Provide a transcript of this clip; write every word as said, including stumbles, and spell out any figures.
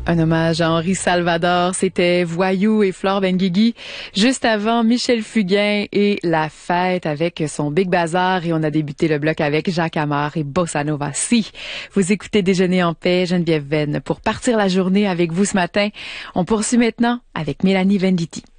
Un hommage à Henri Salvador, c'était Voyou et Flore Benguigui. Juste avant, Michel Fugain et La Fête avec son Big Bazar. Et on a débuté le bloc avec Jacques Amar et Bossa Nova. Si vous écoutez Déjeuner en paix, Geneviève Venn, pour partir la journée avec vous ce matin. On poursuit maintenant avec Mélanie Venditti.